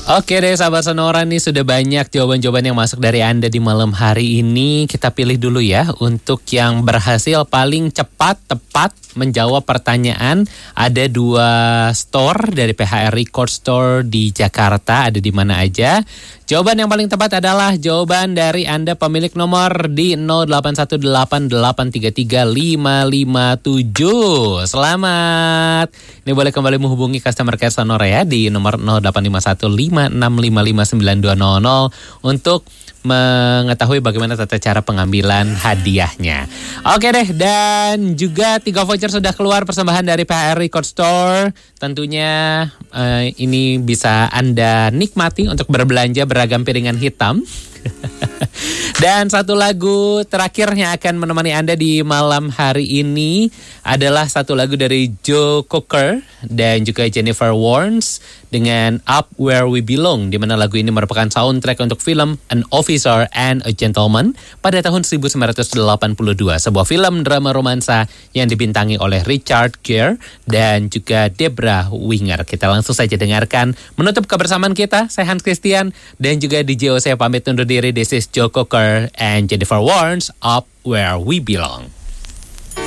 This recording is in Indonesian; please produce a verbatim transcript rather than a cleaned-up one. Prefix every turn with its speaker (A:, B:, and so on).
A: Oke deh sahabat Sonora, nih sudah banyak jawaban-jawaban yang masuk dari Anda di malam hari ini. Kita pilih dulu ya untuk yang berhasil paling cepat, tepat menjawab pertanyaan. Ada dua store dari P H R Record Store di Jakarta, ada di mana aja. Jawaban yang paling tepat adalah jawaban dari Anda pemilik nomor di nol delapan satu delapan delapan tiga tiga lima lima tujuh. Selamat. Ini boleh kembali menghubungi customer care Sonora ya di nomor nol delapan lima satu lima enam lima lima sembilan dua nol nol untuk mengetahui bagaimana tata cara pengambilan hadiahnya. Oke deh, dan juga tiga voucher sudah keluar persembahan dari P H R Record Store. Tentunya uh, ini bisa Anda nikmati untuk berbelanja beragam piringan hitam. Dan satu lagu terakhir yang akan menemani Anda di malam hari ini adalah satu lagu dari Joe Cocker dan juga Jennifer Warnes dengan Up Where We Belong, di mana lagu ini merupakan soundtrack untuk film An Officer and a Gentleman pada tahun seribu sembilan ratus delapan puluh dua, sebuah film drama romansa yang dibintangi oleh Richard Gere dan juga Debra Winger. Kita langsung saja dengarkan. Menutup kebersamaan kita, saya Hans Christian dan juga D J O saya pamit undur diri. This is Joe Cocker and Jennifer Warnes, Up Where We Belong.